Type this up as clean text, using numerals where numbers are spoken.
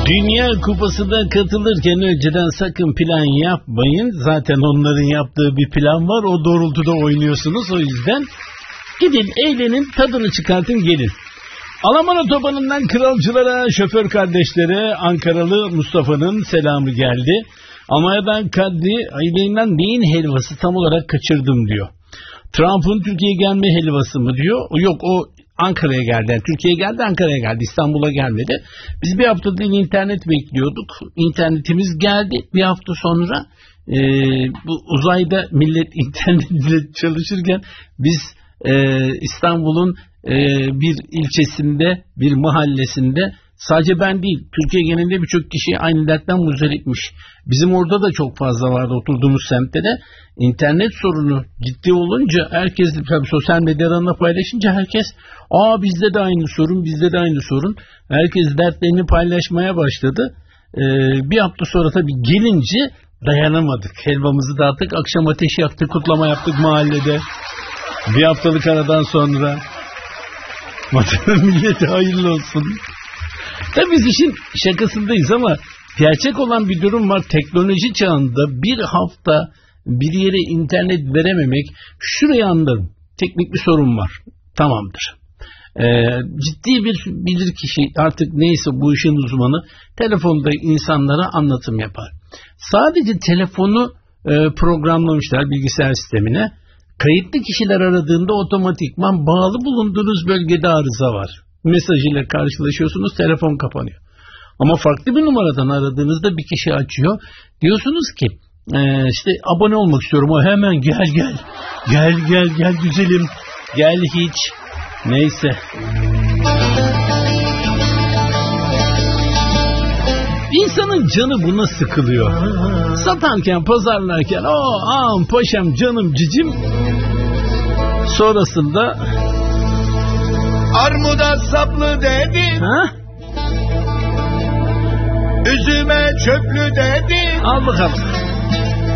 Dünya Kupası'na katılırken önceden sakın plan yapmayın. Zaten onların yaptığı bir plan var. O doğrultuda oynuyorsunuz. O yüzden gidin, eğlenin, tadını çıkartın, gelin. Alaman Otobanı'ndan kralcılara, şoför kardeşlere Ankaralı Mustafa'nın selamı geldi. Almanya'dan Kadri, aileğinden neyin helvası tam olarak kaçırdım diyor. Trump'ın Türkiye'ye gelme helvası mı diyor. Yok, o Ankara'ya geldi. Yani Türkiye'ye geldi, Ankara'ya geldi. İstanbul'a gelmedi. Biz bir haftadır internet bekliyorduk. İnternetimiz geldi. Bir hafta sonra bu uzayda millet internetle çalışırken biz İstanbul'un bir ilçesinde, bir mahallesinde, sadece ben değil, Türkiye genelinde birçok kişi aynı dertten muzdaripmiş. Bizim orada da çok fazla vardı, oturduğumuz semtte de. İnternet sorunu ciddi olunca herkes, tabii sosyal medyalarına paylaşınca herkes, bizde de aynı sorun, bizde de aynı sorun. Herkes dertlerini paylaşmaya başladı. Bir hafta sonra tabii gelince dayanamadık. Helvamızı dağıttık, akşam ateş yaktık, kutlama yaptık mahallede. Bir haftalık aradan sonra. Vatanın milleti hayırlı olsun. Tabii biz işin şakasındayız ama gerçek olan bir durum var. Teknoloji çağında bir hafta bir yere internet verememek, şurayı anladım. Teknik bir sorun var. Tamamdır. Ciddi bir bilirkişi, artık neyse bu işin uzmanı, telefonda insanlara anlatım yapar. Sadece telefonu programlamışlar bilgisayar sistemine. Kayıtlı kişiler aradığında otomatikman bağlı bulunduğunuz bölgede arıza var. Mesaj ile karşılaşıyorsunuz, telefon kapanıyor. Ama farklı bir numaradan aradığınızda bir kişi açıyor. Diyorsunuz ki işte abone olmak istiyorum. O hemen gel güzelim, gel hiç. Neyse. İnsanın canı buna sıkılıyor. Satarken, pazarlarken paşam, canım, cicim. Sonrasında armuda saplı dedin. Üzüme çöplü dedin. Al bakalım.